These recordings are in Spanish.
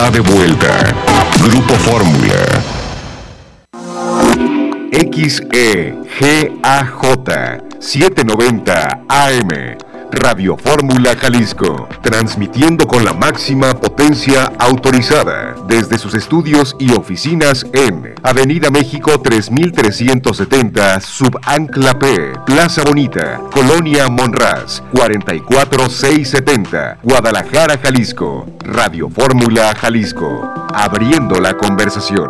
De vuelta. Grupo Fórmula. XEGAJ 790 AM. Radio Fórmula Jalisco, transmitiendo con la máxima potencia autorizada desde sus estudios y oficinas en Avenida México 3370, Subancla P, Plaza Bonita, Colonia Monraz, 44670, Guadalajara, Jalisco. Radio Fórmula Jalisco, abriendo la conversación.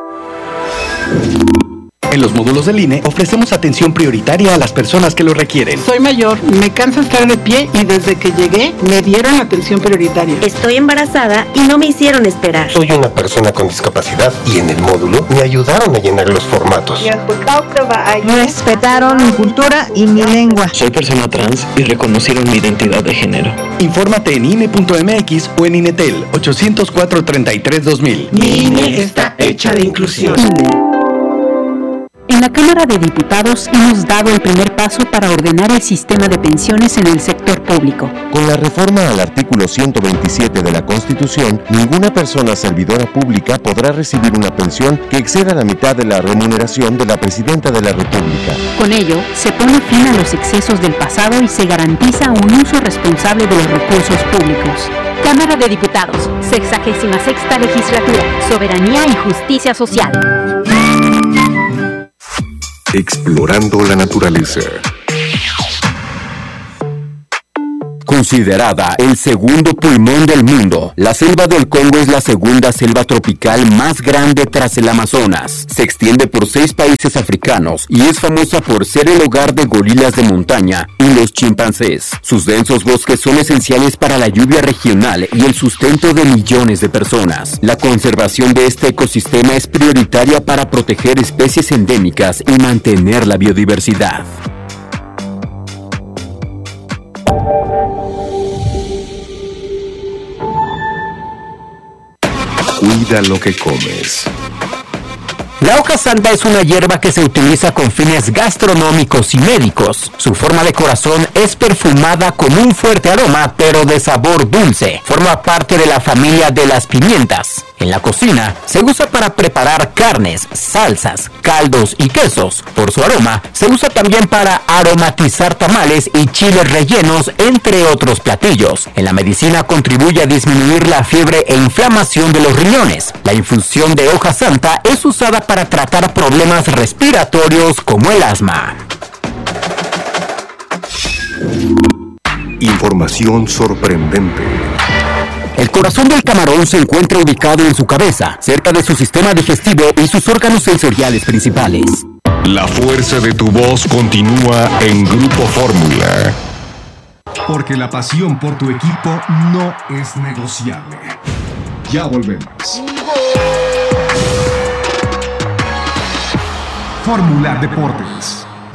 En los módulos del INE ofrecemos atención prioritaria a las personas que lo requieren. Soy mayor, me cansa estar de pie y desde que llegué me dieron atención prioritaria. Estoy embarazada y no me hicieron esperar. Soy una persona con discapacidad y en el módulo me ayudaron a llenar los formatos. Respetaron mi cultura y mi lengua. Soy persona trans y reconocieron mi identidad de género. Infórmate en INE.mx o en INETEL 804-33-2000. Mi INE está hecha de inclusión. En la Cámara de Diputados hemos dado el primer paso para ordenar el sistema de pensiones en el sector público. Con la reforma al artículo 127 de la Constitución, ninguna persona servidora pública podrá recibir una pensión que exceda la mitad de la remuneración de la Presidenta de la República. Con ello, se pone fin a los excesos del pasado y se garantiza un uso responsable de los recursos públicos. Cámara de Diputados, 66ª Legislatura, Soberanía y Justicia Social. Explorando la naturaleza. Considerada el segundo pulmón del mundo, la selva del Congo es la segunda selva tropical más grande tras el Amazonas. Se extiende por 6 países africanos y es famosa por ser el hogar de gorilas de montaña y los chimpancés. Sus densos bosques son esenciales para la lluvia regional y el sustento de millones de personas. La conservación de este ecosistema es prioritaria para proteger especies endémicas y mantener la biodiversidad. Cuida lo que comes. La hoja santa es una hierba que se utiliza con fines gastronómicos y médicos. Su forma de corazón es perfumada con un fuerte aroma, pero de sabor dulce. Forma parte de la familia de las pimientas. En la cocina se usa para preparar carnes, salsas, caldos y quesos. Por su aroma, se usa también para aromatizar tamales y chiles rellenos, entre otros platillos. En la medicina contribuye a disminuir la fiebre e inflamación de los riñones. La infusión de hoja santa es usada para tratar problemas respiratorios como el asma. Información sorprendente. El corazón del camarón se encuentra ubicado en su cabeza, cerca de su sistema digestivo y sus órganos sensoriales principales. La fuerza de tu voz continúa en Grupo Fórmula. Porque la pasión por tu equipo no es negociable. Ya volvemos. Fórmula Deportes.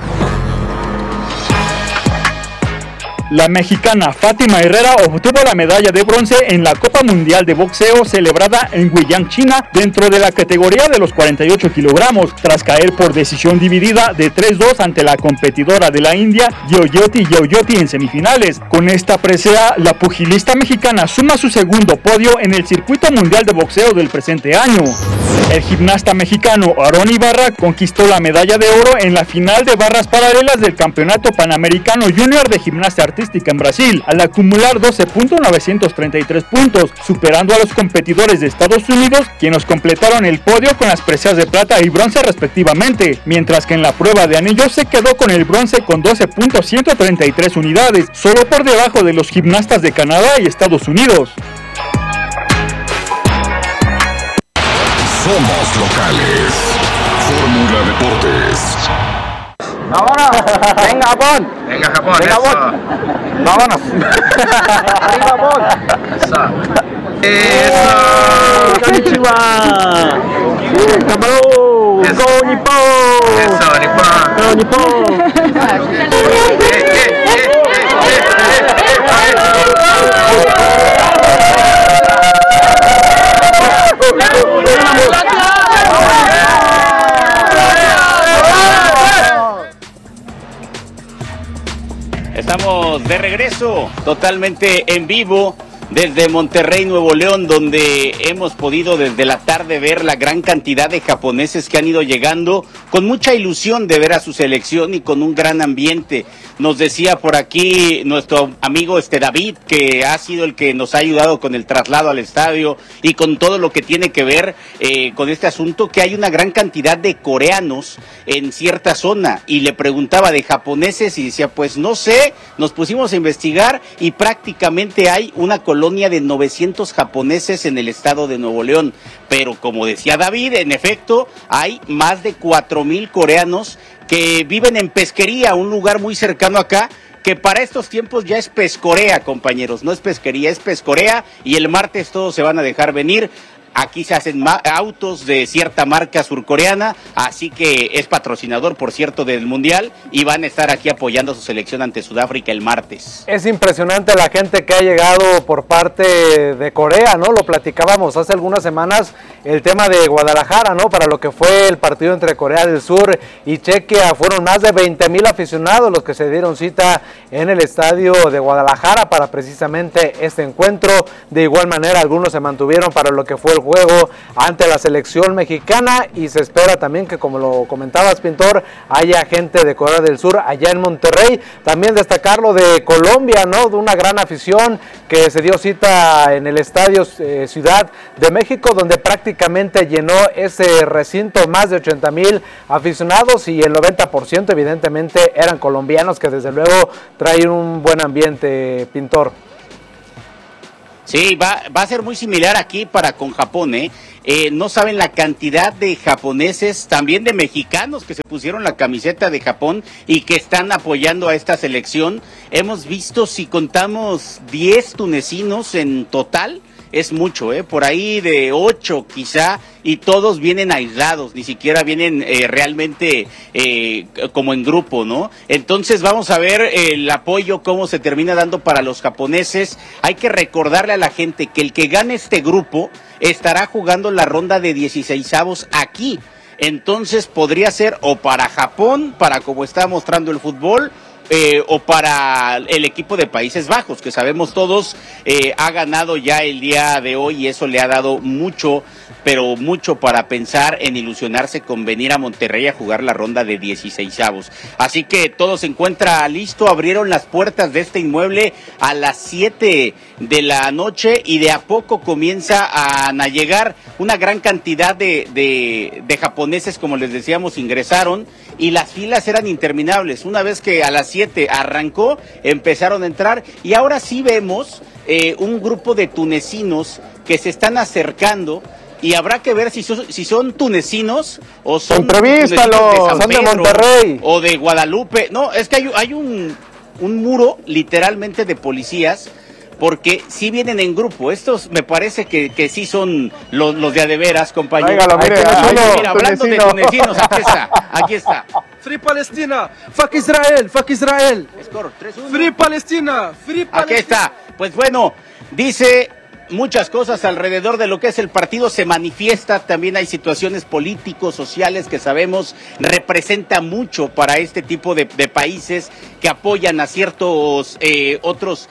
La mexicana Fátima Herrera obtuvo la medalla de bronce en la Copa Mundial de Boxeo celebrada en Guiyang, China, dentro de la categoría de los 48 kilogramos, tras caer por decisión dividida de 3-2 ante la competidora de la India, Yoyoti en semifinales. Con esta presea, la pugilista mexicana suma su segundo podio en el circuito mundial de boxeo del presente año. El gimnasta mexicano Aarón Ibarra conquistó la medalla de oro en la final de barras paralelas del Campeonato Panamericano Junior de Gimnasia Artística en Brasil, al acumular 12.933 puntos, superando a los competidores de Estados Unidos, quienes completaron el podio con las preseas de plata y bronce respectivamente, mientras que en la prueba de anillos se quedó con el bronce con 12.133 unidades, solo por debajo de los gimnastas de Canadá y Estados Unidos. Somos locales. Fórmula Deportes. Ahora, venga Japón. Venga Japón. Venga Japón. Vámonos. Arriba Japón. Eso. Konnichiwa. Camarón. Go Nippon. Eso, Nippon. Go Nippon. Estamos de regreso, totalmente en vivo, desde Monterrey, Nuevo León, donde hemos podido desde la tarde ver la gran cantidad de japoneses que han ido llegando con mucha ilusión de ver a su selección y con un gran ambiente. Nos decía por aquí nuestro amigo David, que ha sido el que nos ha ayudado con el traslado al estadio y con todo lo que tiene que ver con este asunto, que hay una gran cantidad de coreanos en cierta zona, y le preguntaba de japoneses y decía, pues no sé, nos pusimos a investigar y prácticamente hay una colonia de 900 japoneses en el estado de Nuevo León, pero como decía David, en efecto, hay más de 4,000 coreanos que viven en Pesquería, un lugar muy cercano acá, que para estos tiempos ya es Pescorea, compañeros, no es pesquería, es Pescorea, y el martes todos se van a dejar venir. Aquí se hacen autos de cierta marca surcoreana, así que es patrocinador, por cierto, del Mundial, y van a estar aquí apoyando a su selección ante Sudáfrica el martes. Es impresionante la gente que ha llegado por parte de Corea, ¿no? Lo platicábamos hace algunas semanas, el tema de Guadalajara, ¿no? Para lo que fue el partido entre Corea del Sur y Chequia, fueron más de 20,000 aficionados los que se dieron cita en el estadio de Guadalajara para precisamente este encuentro. De igual manera, algunos se mantuvieron para lo que fue el juego ante la selección mexicana, y se espera también que, como lo comentabas, Pintor, haya gente de Corea del Sur allá en Monterrey. También destacar lo de Colombia, ¿no? De una gran afición que se dio cita en el estadio Ciudad de México, donde prácticamente llenó ese recinto, más de 80,000 aficionados, y el 90% evidentemente eran colombianos, que desde luego traen un buen ambiente, Pintor. Sí, va a ser muy similar aquí con Japón, ¿eh? No saben la cantidad de japoneses, también de mexicanos que se pusieron la camiseta de Japón y que están apoyando a esta selección. Hemos visto, si contamos 10 tunecinos en total, es mucho, por ahí de 8 quizá, y todos vienen aislados, ni siquiera vienen realmente como en grupo, ¿no? Entonces vamos a ver el apoyo, cómo se termina dando para los japoneses. Hay que recordarle a la gente que el que gane este grupo estará jugando la ronda de 16avos aquí. Entonces podría ser o para Japón, para como está mostrando el fútbol, o para el equipo de Países Bajos, que sabemos todos ha ganado ya el día de hoy, y eso le ha dado mucho, pero mucho para pensar en ilusionarse con venir a Monterrey a jugar la ronda de 16avos. Así que todo se encuentra listo. Abrieron las puertas de este inmueble a las 7 de la noche y de a poco comienza a llegar una gran cantidad de japoneses, como les decíamos, ingresaron, y las filas eran interminables. Una vez que a las 7 arrancó, empezaron a entrar, y ahora sí vemos un grupo de tunecinos que se están acercando, y habrá que ver si son tunecinos o son tunecinos de San son Pedro, de Monterrey o de Guadalupe. No, es que hay un muro literalmente de policías, porque sí vienen en grupo. Estos me parece que sí son los de adeveras, compañeros. Mira, hablando de tunecinos, aquí está. Free Palestina, fuck Israel, fuck Israel. Score 3-1. Free Palestina, free Palestina. Aquí está. Pues bueno, dice muchas cosas alrededor de lo que es el partido, se manifiesta, también hay situaciones políticos, sociales, que sabemos representa mucho para este tipo de países que apoyan a ciertos otros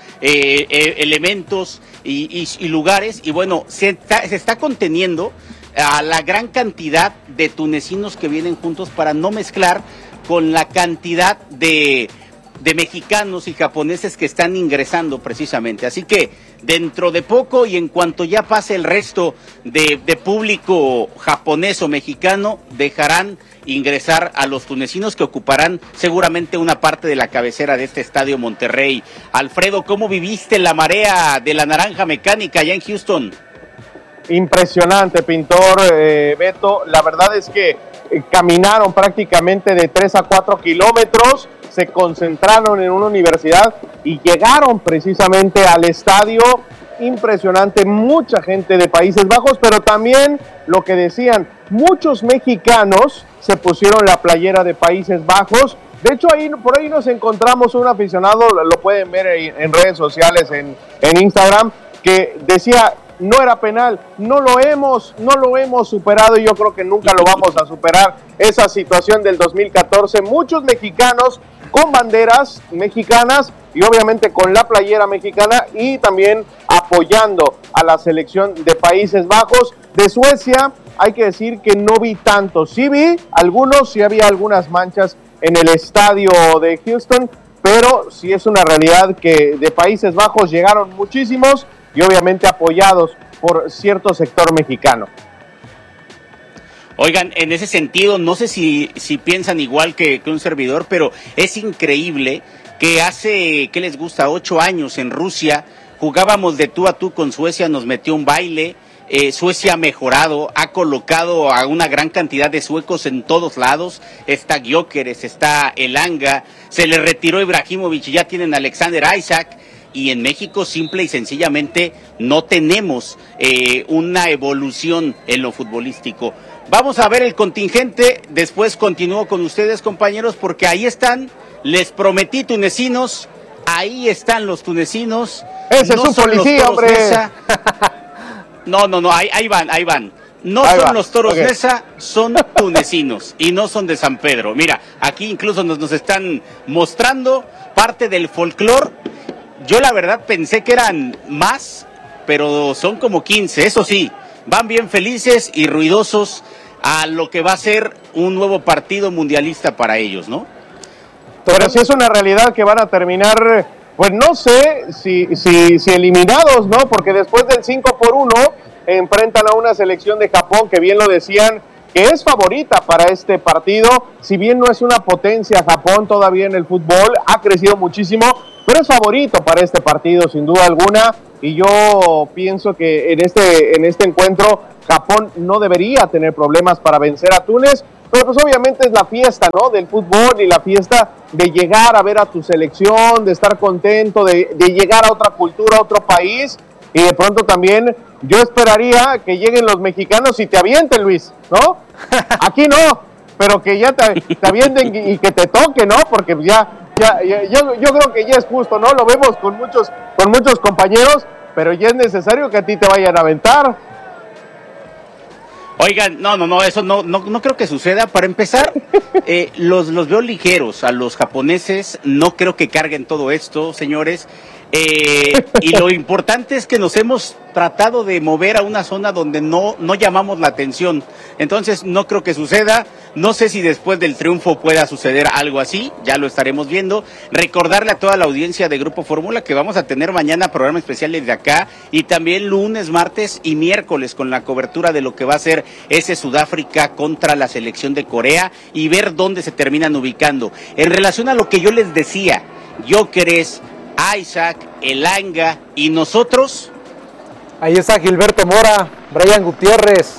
elementos y lugares, y bueno, se está conteniendo a la gran cantidad de tunecinos que vienen juntos para no mezclar con la cantidad de mexicanos y japoneses que están ingresando precisamente. Así que dentro de poco, y en cuanto ya pase el resto de público japonés o mexicano, dejarán ingresar a los tunecinos, que ocuparán seguramente una parte de la cabecera de este estadio Monterrey. Alfredo, ¿cómo viviste la marea de la naranja mecánica allá en Houston? Impresionante, Pintor, Beto. La verdad es que caminaron prácticamente de 3 a 4 kilómetros, se concentraron en una universidad y llegaron precisamente al estadio. Impresionante, mucha gente de Países Bajos, pero también lo que decían, muchos mexicanos se pusieron la playera de Países Bajos. De hecho, por ahí nos encontramos un aficionado, lo pueden ver en redes sociales, en Instagram, que decía: no era penal, no lo hemos superado, y yo creo que nunca lo vamos a superar, esa situación del 2014. Muchos mexicanos con banderas mexicanas y obviamente con la playera mexicana y también apoyando a la selección de Países Bajos. De Suecia hay que decir que no vi tanto, sí vi algunos, sí había algunas manchas en el estadio de Houston, pero sí es una realidad que de Países Bajos llegaron muchísimos y obviamente apoyados por cierto sector mexicano. Oigan, en ese sentido, no sé si piensan igual que un servidor, pero es increíble que hace, ¿qué les gusta? 8 años en Rusia, jugábamos de tú a tú con Suecia, nos metió un baile, Suecia ha mejorado, ha colocado a una gran cantidad de suecos en todos lados, está Gyökeres, está Elanga, se le retiró Ibrahimovic y ya tienen a Alexander Isak, y en México simple y sencillamente no tenemos una evolución en lo futbolístico. Vamos a ver el contingente, después continúo con ustedes, compañeros, porque ahí están, les prometí tunecinos, ahí están los tunecinos. Ese no es un policía, hombre. No, ahí van. No ahí son va. Los toros Neza, son tunecinos y no son de San Pedro. Mira, aquí incluso nos están mostrando parte del folclore. Yo la verdad pensé que eran más, pero son como 15, eso sí. Van bien felices y ruidosos a lo que va a ser un nuevo partido mundialista para ellos, ¿no? Pero sí es una realidad que van a terminar, pues no sé si eliminados, ¿no? Porque después del 5-1 enfrentan a una selección de Japón que bien lo decían, que es favorita para este partido. Si bien no es una potencia Japón todavía en el fútbol, ha crecido muchísimo, pero es favorito para este partido sin duda alguna. Y yo pienso que en este encuentro Japón no debería tener problemas para vencer a Túnez, pero pues obviamente es la fiesta, ¿no? Del fútbol y la fiesta de llegar a ver a tu selección, de estar contento, de llegar a otra cultura, a otro país, y de pronto también yo esperaría que lleguen los mexicanos y te avienten, Luis, ¿no? Aquí no, pero que ya te avienten y que te toque, ¿no? Porque ya yo creo que ya es justo, ¿no? Lo vemos con muchos compañeros, pero ya es necesario que a ti te vayan a aventar. Oigan, no, eso no creo que suceda. Para empezar, los veo ligeros a los japoneses, no creo que carguen todo esto, señores. Y lo importante es que nos hemos tratado de mover a una zona donde no llamamos la atención. Entonces no creo que suceda. No sé si después del triunfo pueda suceder algo así, ya lo estaremos viendo. Recordarle a toda la audiencia de Grupo Fórmula que vamos a tener mañana programa especial desde acá y también lunes, martes y miércoles con la cobertura de lo que va a ser ese Sudáfrica contra la selección de Corea y ver dónde se terminan ubicando. En relación a lo que yo les decía, Gyökeres, Isak, Elanga y nosotros. Ahí está Gilberto Mora, Brian Gutiérrez.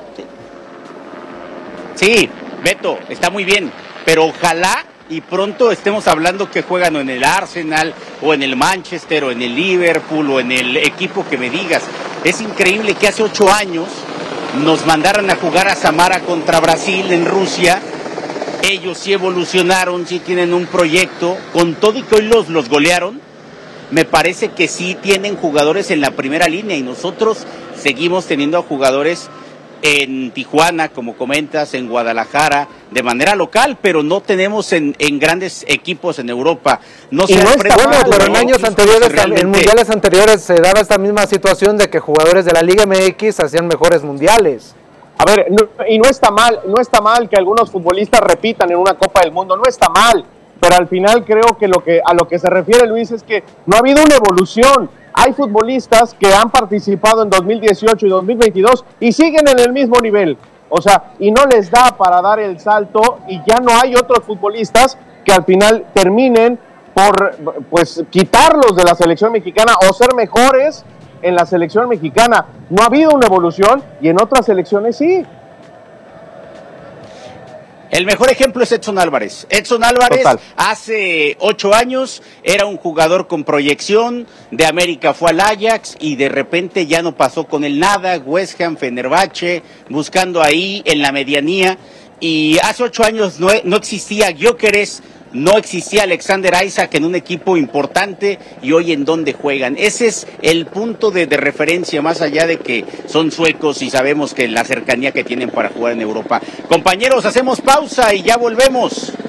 Sí, Beto, está muy bien, pero ojalá y pronto estemos hablando que juegan o en el Arsenal, o en el Manchester, o en el Liverpool, o en el equipo que me digas. Es increíble que hace 8 años nos mandaran a jugar a Samara contra Brasil en Rusia. Ellos sí evolucionaron, sí tienen un proyecto, con todo y que hoy los golearon. Me parece que sí tienen jugadores en la primera línea y nosotros seguimos teniendo a jugadores en Tijuana, como comentas, en Guadalajara, de manera local, pero no tenemos en grandes equipos en Europa. No sé, pero en años anteriores, en mundiales anteriores se daba esta misma situación de que jugadores de la Liga MX hacían mejores mundiales. A ver, no está mal que algunos futbolistas repitan en una Copa del Mundo, no está mal, pero al final creo que a lo que se refiere Luis es que no ha habido una evolución. Hay futbolistas que han participado en 2018 y 2022 y siguen en el mismo nivel, o sea, y no les da para dar el salto y ya no hay otros futbolistas que al final terminen por pues quitarlos de la selección mexicana o ser mejores en la selección mexicana. No ha habido una evolución y en otras selecciones sí. El mejor ejemplo es Edson Álvarez. Edson Álvarez, total, hace 8 años era un jugador con proyección, de América fue al Ajax y de repente ya no pasó con el nada, West Ham, Fenerbahce, buscando ahí en la medianía. Y hace 8 años no existía Gyökeres, no existía Alexander Isak en un equipo importante y hoy en dónde juegan. Ese es el punto de referencia, más allá de que son suecos y sabemos que la cercanía que tienen para jugar en Europa. Compañeros, hacemos pausa y ya volvemos.